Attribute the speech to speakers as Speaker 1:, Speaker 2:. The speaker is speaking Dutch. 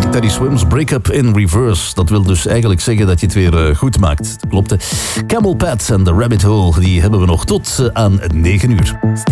Speaker 1: Teddy Swims, Break Up in Reverse. Dat wil dus eigenlijk zeggen dat je het weer goed maakt. Dat klopt, hè. Camel Pat en The Rabbit Hole, die hebben we nog tot aan 9 uur.